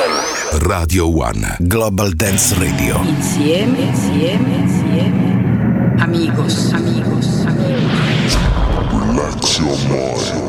Radio One. Global Dance Radio. Insieme. Amigos. Relax your mind.